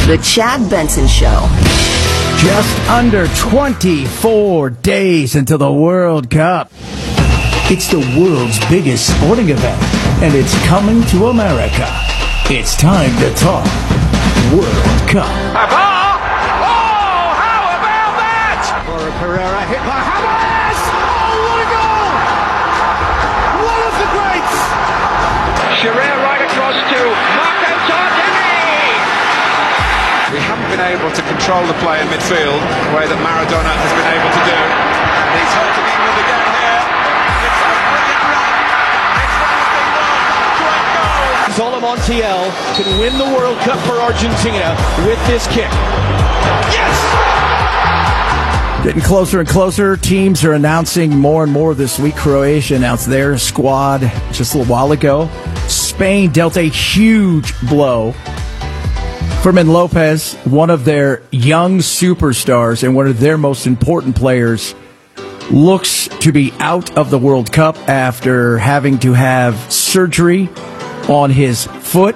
The Chad Benson Show. Just under 24 days until the World Cup. It's the world's biggest sporting event, and it's coming to America. It's time to talk World Cup. Oh, how about that? Laura Pereira hit by Hamas. Oh, what a goal! One of the greats. Shearer right across to Marco Tardini. We haven't been able to control the play in midfield the way that Maradona has been able to do. And he's hurting England again here. It's a brilliant run. It's one of the world's great goals. Zola Montiel can win the World Cup for Argentina with this kick. Yes! Getting closer and closer. Teams are announcing more and more this week. Croatia announced their squad just a little while ago. Spain dealt a huge blow. Fermin Lopez, one of their young superstars and one of their most important players, looks to be out of the World Cup after having to have surgery on his foot.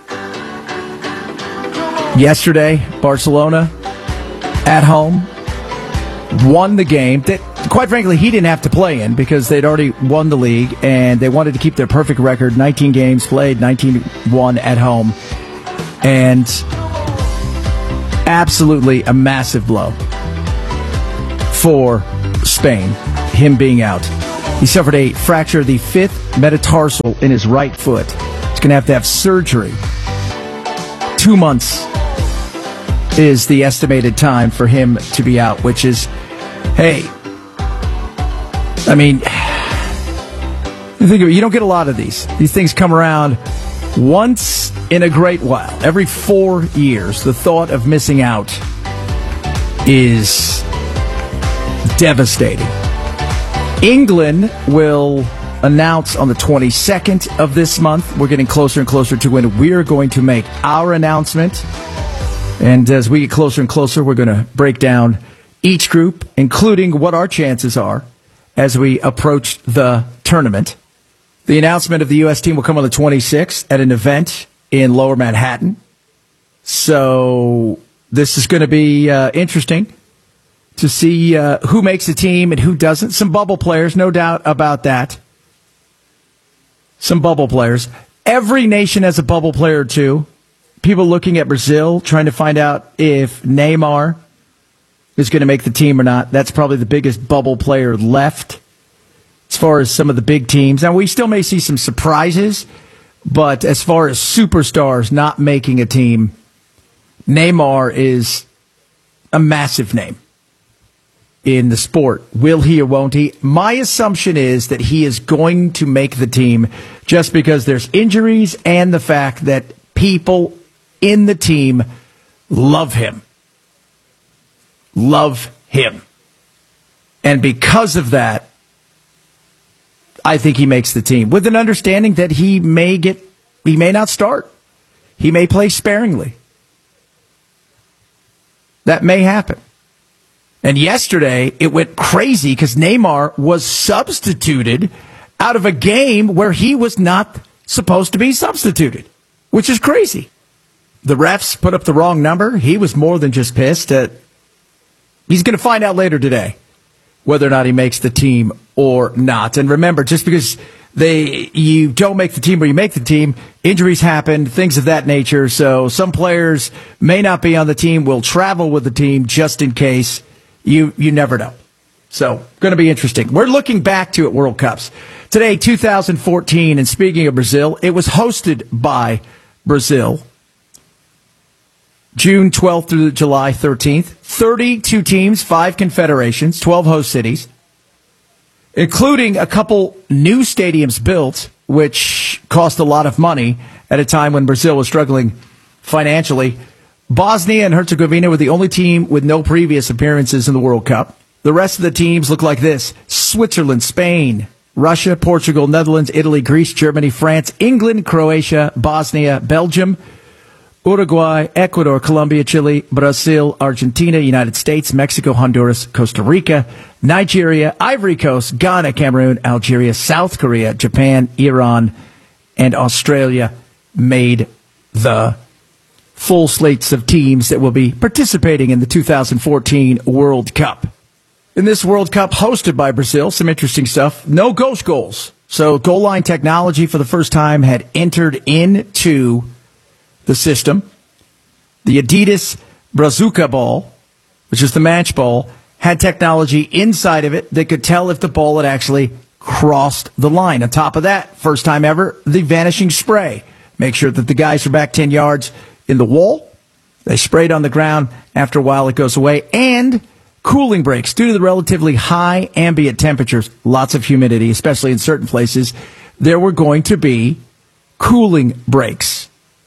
Yesterday, Barcelona at home won the game that, quite frankly, he didn't have to play in because they'd already won the league and they wanted to keep their perfect record, 19 games played, 19-1 at home. And absolutely a massive blow for Spain, him being out. He suffered a fracture of the fifth metatarsal in his right foot. He's going to have surgery. 2 months is the estimated time for him to be out, which is, hey, I mean, think of it, you don't get a lot of these. These things come around once in a great while. Every 4 years, the thought of missing out is devastating. England will announce on the 22nd of this month. We're getting closer and closer to when we're going to make our announcement. And as we get closer and closer, we're going to break down each group, including what our chances are as we approach the tournament. The announcement of the U.S. team will come on the 26th at an event in Lower Manhattan. So this is going to be interesting to see who makes the team and who doesn't. Some bubble players, no doubt about that. Some bubble players. Every nation has a bubble player or two. People looking at Brazil, trying to find out if Neymar is going to make the team or not. That's probably the biggest bubble player left as far as some of the big teams. Now, we still may see some surprises, but as far as superstars not making a team, Neymar is a massive name in the sport. Will he or won't he? My assumption is that he is going to make the team just because there's injuries and the fact that people in the team love him. Love him. And because of that, I think he makes the team with an understanding that he may not start. He may play sparingly. That may happen. And yesterday, it went crazy because Neymar was substituted out of a game where he was not supposed to be substituted, which is crazy. The refs put up the wrong number. He was more than just pissed. He's going to find out later today whether or not he makes the team or not. And remember, just because you don't make the team or you make the team, injuries happen, things of that nature. So some players may not be on the team, will travel with the team just in case. You never know. So, going to be interesting. We're looking back to at World Cups. Today, 2014, and speaking of Brazil, it was hosted by Brazil. June 12th through July 13th. 32 teams, 5 confederations, 12 host cities, including a couple new stadiums built, which cost a lot of money at a time when Brazil was struggling financially. Bosnia and Herzegovina were the only team with no previous appearances in the World Cup. The rest of the teams look like this: Switzerland, Spain, Russia, Portugal, Netherlands, Italy, Greece, Germany, France, England, Croatia, Bosnia, Belgium, Uruguay, Ecuador, Colombia, Chile, Brazil, Argentina, United States, Mexico, Honduras, Costa Rica, Nigeria, Ivory Coast, Ghana, Cameroon, Algeria, South Korea, Japan, Iran, and Australia made the full slates of teams that will be participating in the 2014 World Cup. In this World Cup hosted by Brazil, some interesting stuff. No ghost goals. So goal line technology for the first time had entered into the system. The Adidas Brazuca ball, which is the match ball, had technology inside of it that could tell if the ball had actually crossed the line. On top of that, first time ever, the vanishing spray. Make sure that the guys are back 10 yards in the wall. They sprayed on the ground. After a while, it goes away. And cooling breaks due to the relatively high ambient temperatures, lots of humidity, especially in certain places. There were going to be cooling breaks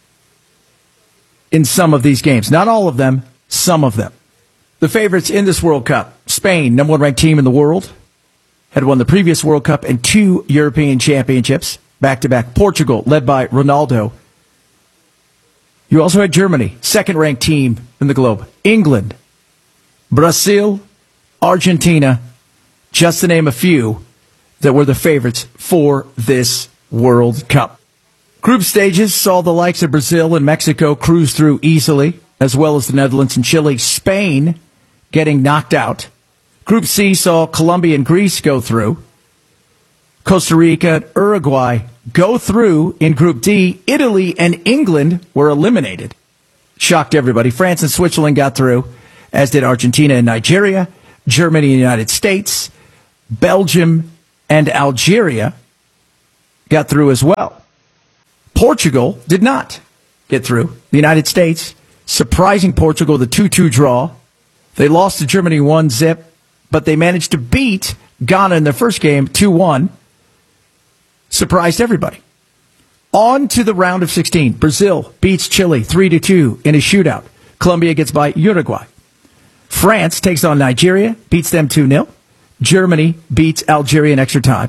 in some of these games. Not all of them, some of them. The favorites in this World Cup, Spain, number one ranked team in the world, had won the previous World Cup and 2 European championships, back-to-back. Portugal, led by Ronaldo. You also had Germany, second ranked team in the globe. England, Brazil, Argentina, just to name a few that were the favorites for this World Cup. Group stages saw the likes of Brazil and Mexico cruise through easily, as well as the Netherlands and Chile. Spain getting knocked out. Group C saw Colombia and Greece go through. Costa Rica and Uruguay go through in Group D. Italy and England were eliminated. Shocked everybody. France and Switzerland got through, as did Argentina and Nigeria, Germany and the United States, Belgium and Algeria got through as well. Portugal did not get through. The United States, surprising Portugal, the 2-2 draw. They lost to Germany 1-0, but they managed to beat Ghana in their first game 2-1. Surprised everybody. On to the round of 16. Brazil beats Chile 3-2 in a shootout. Colombia gets by Uruguay. France takes on Nigeria, beats them 2-0. Germany beats Algeria in extra time.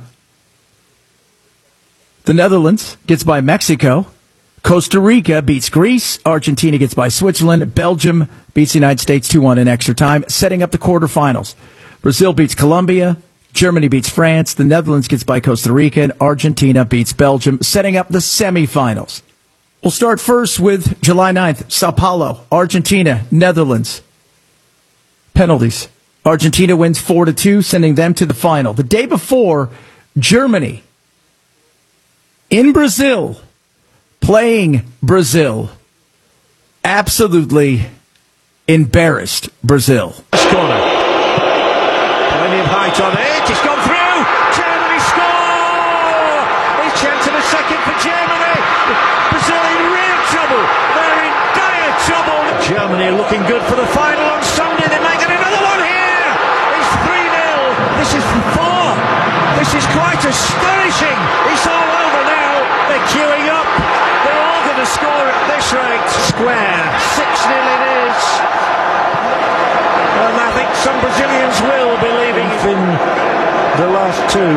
The Netherlands gets by Mexico. Costa Rica beats Greece. Argentina gets by Switzerland. Belgium beats the United States 2-1 in extra time, setting up the quarterfinals. Brazil beats Colombia. Germany beats France. The Netherlands gets by Costa Rica. And Argentina beats Belgium, setting up the semifinals. We'll start first with July 9th, Sao Paulo, Argentina, Netherlands. Penalties. Argentina wins 4-2, sending them to the final. The day before, Germany in Brazil, playing Brazil, absolutely embarrassed Brazil. Corner. Plenty of height on it. It's gone through. Germany score! It's chance of a second for Germany. Brazil in real trouble. They're in dire trouble. Germany looking good for the final on Sunday. They might get another one here. It's 3-0. This is 4. This is quite astonishing. It's all over now. They're queuing up. They're all going to score at this rate. Square. 6-0 it is. And I think some Brazilians will be leaving in the last two.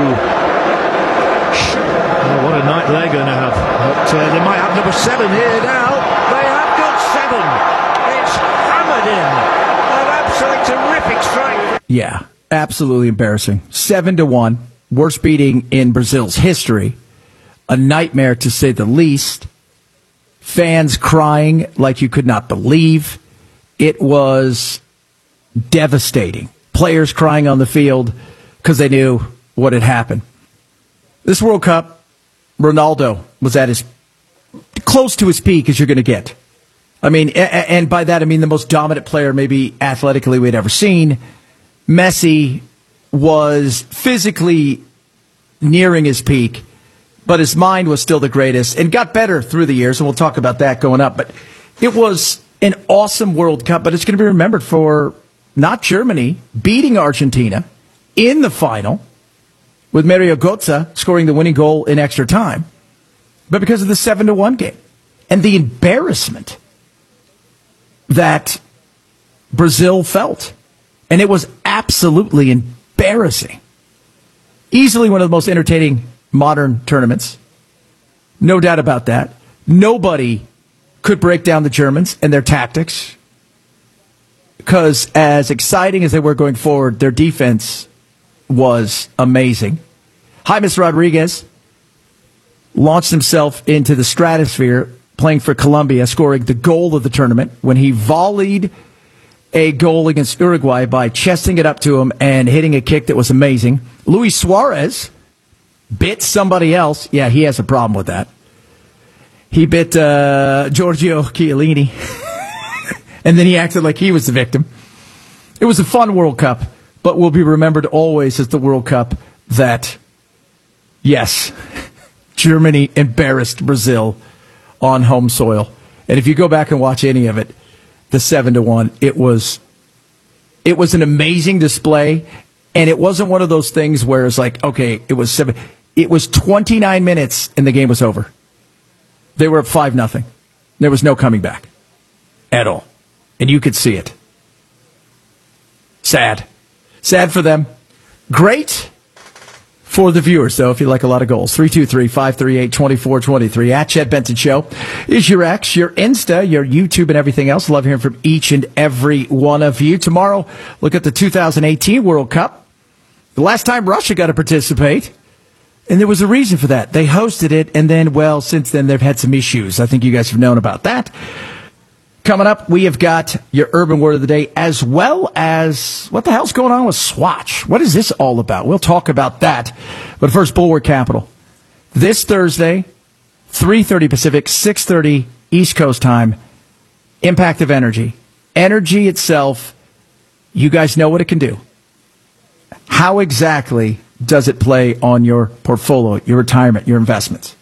Oh, what a night they're going to have. But they might have number 7 here now. They have got 7. It's hammered in. An absolutely terrific strike. Yeah, absolutely embarrassing. 7-1. Worst beating in Brazil's history. A nightmare, to say the least. Fans crying like you could not believe. It was devastating. Players crying on the field because they knew what had happened. This World Cup, Ronaldo was at his close to his peak as you're going to get. I mean, and by that I mean the most dominant player maybe athletically we'd ever seen. Messi was physically nearing his peak, but his mind was still the greatest and got better through the years, and we'll talk about that going up. But it was an awesome World Cup, but it's going to be remembered for not Germany beating Argentina in the final with Mario Götze scoring the winning goal in extra time, but because of the 7-1 game and the embarrassment that Brazil felt. And it was absolutely embarrassing. Easily one of the most entertaining modern tournaments. No doubt about that. Nobody could break down the Germans and their tactics, because as exciting as they were going forward, their defense was amazing. James Rodriguez launched himself into the stratosphere playing for Colombia, scoring the goal of the tournament when he volleyed a goal against Uruguay by chesting it up to him and hitting a kick that was amazing. Luis Suarez bit somebody else. Yeah, he has a problem with that. He bit Giorgio Chiellini, and then he acted like he was the victim. It was a fun World Cup, but will be remembered always as the World Cup that, yes, Germany embarrassed Brazil on home soil. And if you go back and watch any of it, the 7-1, it was an amazing display, and it wasn't one of those things where it's like, okay, it was 7. It was 29 minutes and the game was over. They were up 5-0. There was no coming back at all. And you could see it. Sad. Sad for them. Great for the viewers, though, if you like a lot of goals. 323-538-2423 at Chad Benton Show is your X, your Insta, your YouTube, and everything else. Love hearing from each and every one of you. Tomorrow, look at the 2018 World Cup. The last time Russia got to participate. And there was a reason for that. They hosted it, and then, well, since then, they've had some issues. I think you guys have known about that. Coming up, we have got your urban word of the day, as well as what the hell's going on with Swatch? What is this all about? We'll talk about that. But first, Bulwark Capital. This Thursday, 3:30 Pacific, 6:30 East Coast time, Impact of Energy. Energy itself, you guys know what it can do. How exactly does it play on your portfolio, your retirement, your investments?